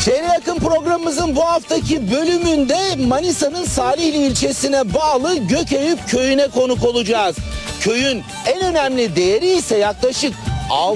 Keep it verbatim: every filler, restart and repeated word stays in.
Şehre yakın programımızın bu haftaki bölümünde Manisa'nın Salihli ilçesine bağlı Gökeyük köyüne konuk olacağız. Köyün en önemli değeri ise yaklaşık